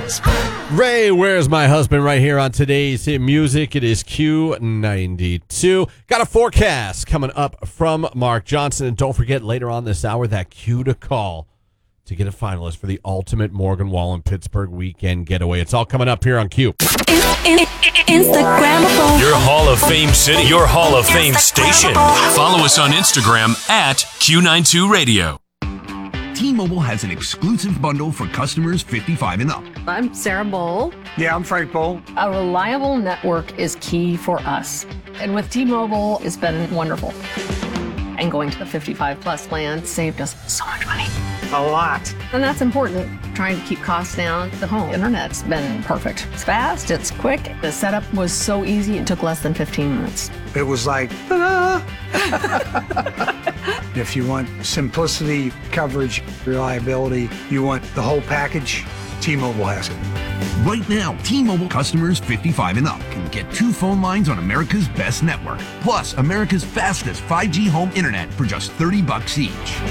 Ray, where's my husband? Right here on today's hit music. It is Q92. Got a forecast coming up from Mark Johnson. And don't forget later on this hour that Q to call to get a finalist for the ultimate Morgan Wallen Pittsburgh weekend getaway. It's all coming up here on Q. Instagram. Your Hall of Fame city. Your Hall of Fame station. Follow us on Instagram at Q92 Radio. T-Mobile has an exclusive bundle for customers 55 and up. I'm Sarah Bowl. Yeah, I'm Frank Bowl. A reliable network is key for us. And with T-Mobile, it's been wonderful. And going to the 55 plus plan saved us so much money. A lot. And that's important. Trying to keep costs down. The home internet's been perfect. It's fast, it's quick. The setup was so easy, it took less than 15 minutes. It was like, ah. If you want simplicity, coverage, reliability, you want the whole package, T-Mobile has it. Right now, T-Mobile customers 55 and up can get 2 phone lines on America's best network, plus America's fastest 5G home internet for just $30 each.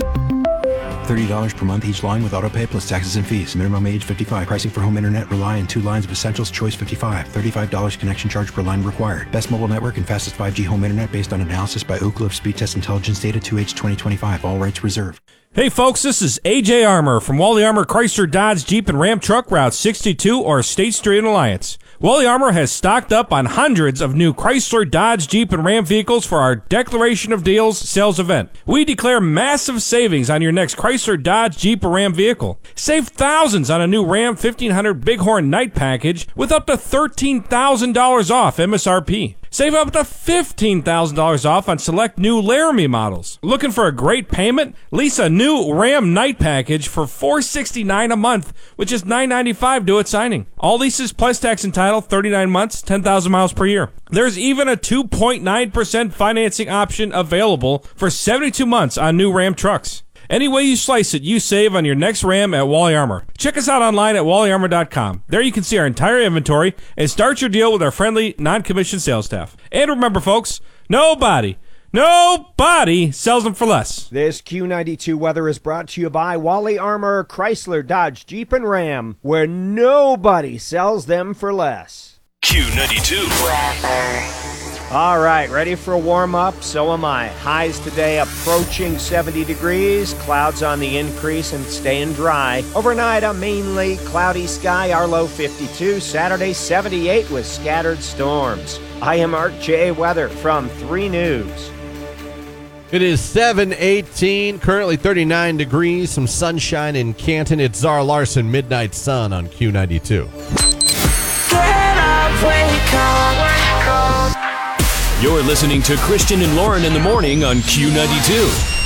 $30 per month each line with autopay plus taxes and fees. Minimum age 55. Pricing for home internet rely on 2 lines of Essentials Choice 55. $35 connection charge per line required. Best mobile network and fastest 5G home internet based on analysis by Oak Cliff Speed Test Intelligence data 2H 2025. All rights reserved. Hey folks, this is AJ Armour from Wally Armour Chrysler Dodge Jeep and Ram Truck Route 62 or State Street in Alliance. Wally Armour has stocked up on hundreds of new Chrysler, Dodge, Jeep, and Ram vehicles for our Declaration of Deals sales event. We declare massive savings on your next Chrysler, Dodge, Jeep, or Ram vehicle. Save thousands on a new Ram 1500 Bighorn Night Package with up to $13,000 off MSRP. Save up to $15,000 off on select new Laramie models. Looking for a great payment? Lease a new Ram Night Package for $469 a month, which is $995 due at signing. All leases plus tax and title, 39 months, 10,000 miles per year. There's even a 2.9% financing option available for 72 months on new Ram trucks. Any way you slice it, you save on your next Ram at Wally Armour. Check us out online at wallyarmour.com. There you can see our entire inventory and start your deal with our friendly, non-commissioned sales staff. And remember, folks, nobody sells them for less. This Q92 weather is brought to you by Wally Armour, Chrysler, Dodge, Jeep, and Ram, where nobody sells them for less. Q92 weather. All right, ready for a warm-up? So am I. Highs today approaching 70 degrees. Clouds on the increase and staying dry. Overnight, a mainly cloudy sky. Our low 52. Saturday, 78 with scattered storms. I am Art J. Weather from 3 News. It is 7:18, currently 39 degrees, some sunshine in Canton. It's Zara Larson, Midnight Sun on Q92. Get up, wake up. You're listening to Christian and Lauren in the morning on Q92.